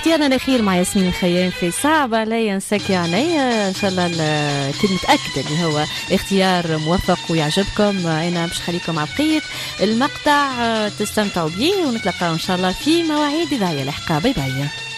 اختيارنا الأخير مع ياسمين الخيام في صعبة لا ينساك يعني. إن شاء الله كنت متأكدة اللي هو اختيار موفق ويعجبكم. أنا مش خليكم مع بقية المقطع تستمتعوا بيه، ونتلقاو إن شاء الله في مواعيد إذاعية لاحقة. باي باي.